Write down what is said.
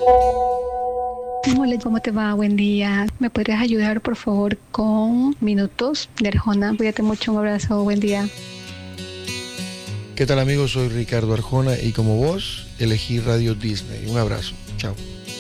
Hola, ¿cómo te va? Buen día. ¿Me podrías ayudar, por favor, con Minutos de Arjona? Cuídate mucho, un abrazo, buen día. ¿Qué tal amigos? Soy Ricardo Arjona y como vos elegí Radio Disney. Un abrazo. Chao.